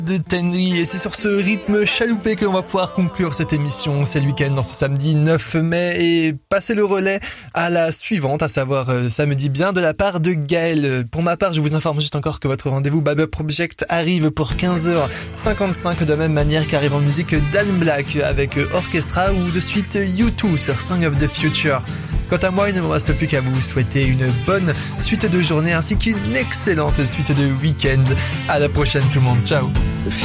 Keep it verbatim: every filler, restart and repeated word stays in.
de Tenry, et c'est sur ce rythme chaloupé que l'on va pouvoir conclure cette émission. C'est le week-end dans ce samedi neuf mai et passer le relais à la suivante, à savoir euh, samedi bien de la part de Gaël. Pour ma part, je vous informe juste encore que votre rendez-vous Bab Project arrive pour quinze heures cinquante-cinq, de la même manière qu'arrive en musique Dan Black avec Orchestra ou de suite U deux sur Song of the Future. Quant à moi, il ne me reste plus qu'à vous souhaiter une bonne suite de journée ainsi qu'une excellente suite de week-end. À la prochaine tout le monde, ciao.